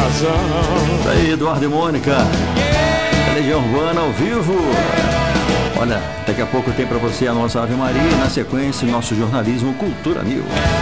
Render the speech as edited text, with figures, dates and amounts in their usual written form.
razão. Isso aí, Eduardo e Mônica, Legião Urbana ao vivo. Olha, daqui a pouco tem pra você a nossa Ave Maria e na sequência o nosso jornalismo Cultura News.